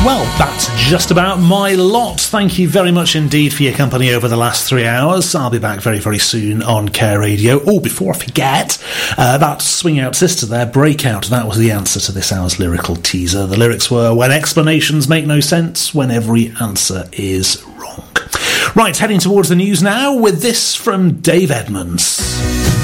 Well, that's just about my lot. Thank you very much indeed for your company over the last 3 hours. I'll be back very, very soon on Care Radio. Oh, before I forget, that Swing Out Sister there, Breakout, that was the answer to this hour's lyrical teaser. The lyrics were, when explanations make no sense, when every answer is wrong. Right, heading towards the news now with this from Dave Edmonds.